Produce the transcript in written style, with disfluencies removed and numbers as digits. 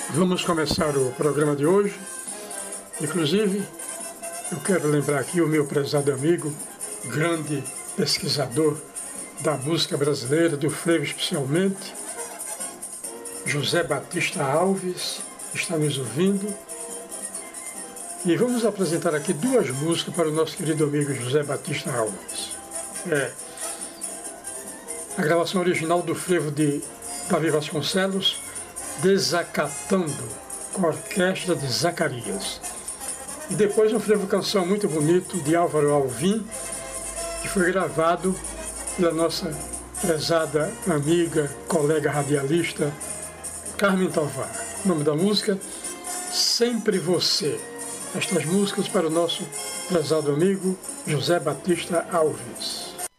Vamos começar o programa de hoje. Inclusive, eu quero lembrar aqui o meu prezado amigo, grande pesquisador da música brasileira, do frevo especialmente, José Batista Alves, está nos ouvindo. E vamos apresentar aqui duas músicas para o nosso querido amigo José Batista Alves. A gravação original do frevo de Davi Vasconcelos, Desacatando, com a orquestra de Zacarias. E depois um frevo-canção muito bonito de Álvaro Alvim, que foi gravado pela nossa prezada amiga, colega radialista, Carmen Tovar. O nome da música, Sempre Você. Estas músicas para o nosso prezado amigo José Batista Alves.